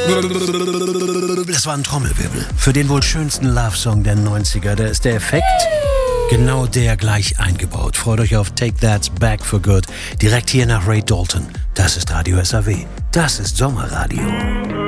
Das war ein Trommelwirbel. Für den wohl schönsten Love-Song der 90er. Da ist der Effekt genau der gleich eingebaut. Freut euch auf Take That Back for Good. Direkt hier nach Ray Dalton. Das ist Radio SAW. Das ist Sommerradio.